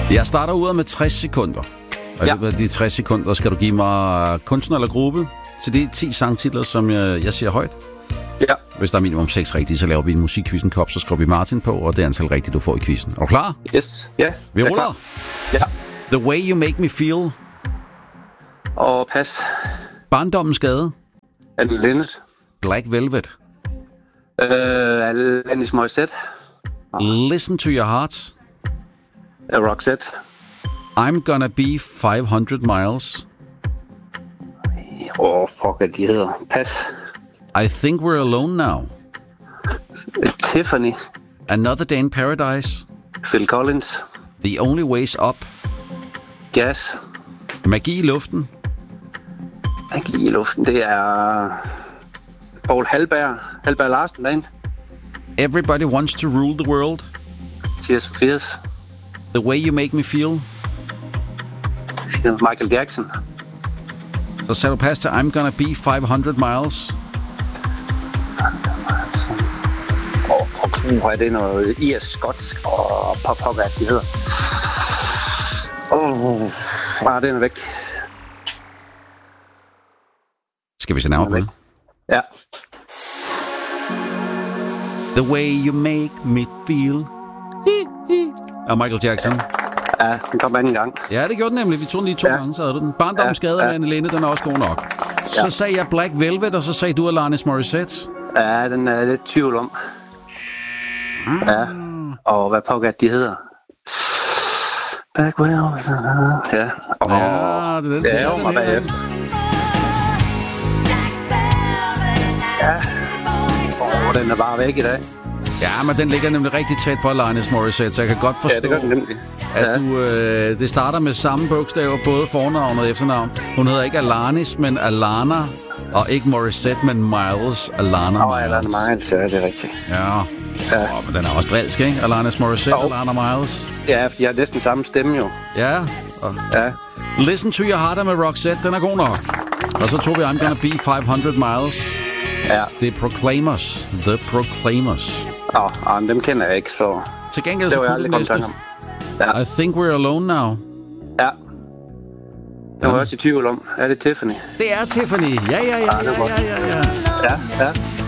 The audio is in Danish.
Jeg starter ud med 60 sekunder. Og i løbet af de 60 sekunder skal du give mig kunstner eller gruppe til de 10 sangtitler, som jeg siger højt. Ja. Hvis der er minimum 6 rigtige, så laver vi en musikquizzen-kop, så skriver vi Martin på, og det er antal rigtigt, du får i quizzen. Er du klar? Yes. Ja. Vi ruller. Ja. The Way You Make Me Feel. Og pas. Barndommens Gade. Anne Linnet. Black Velvet. Alanis Morissette. Listen to Your Heart. Roxette. I'm Gonna Be 500 Miles. Fuck, hvad de hedder. Pas. I Think We're Alone Now. Tiffany. Another Day in Paradise. Phil Collins. The Only Ways Up. Jazz. Magi i luften. Magi i luften, det er Paul Halberg Larsen derinde. Everybody Wants to Rule the World. Tears for Fears. The Way You Make Me Feel. Michael Jackson. Så sagde du pas til I'm Gonna Be 500 Miles. Det er noget irsk-skotsk og pop-pop, de hedder. Den er væk. Skal vi se nærmere på det? Ja. The Way You Make Me Feel. Og Michael Jackson. Ja, den kom anden gang. Ja, det gjorde den nemlig. Vi tog den lige 2 gange, så havde du den. Barndommens Gade af Anne Linnet, den er også god nok. Så sagde jeg Black Velvet, og så sagde du Alanis Morissette. Ja, den er lidt tvivl om. Ja, og hvad pokker de hedder? Black Velvet. Ja. Det er jo mig bagefter. Ja. Den er bare væk i dag. Ja, men den ligger nemlig rigtig tæt på Alanis Morissette, så jeg kan godt forstå, det gør den nemlig. At du, det starter med samme bogstaver, både fornavn og efternavn. Hun hedder ikke Alanis, men Alana, og ikke Morissette, men Miles. Alana Miles. Alana Miles, ja, det er rigtigt. Ja. Men den er også drilsk, ikke? Alanis Morissette, Alana Miles. Ja, for jeg har næsten samme stemme jo. Ja. Listen to Your Heart med Roxette, den er god nok. Og så tog vi I'm Gonna Be 500 Miles. Ja. Det er Proclaimers. The Proclaimers. Men dem kender jeg ikke, så... Til gengæld så kunne den næste. I Think We're Alone Now. Ja. Jeg var også i tvivl om. Er det Tiffany? Det er Tiffany. Ja. Ja.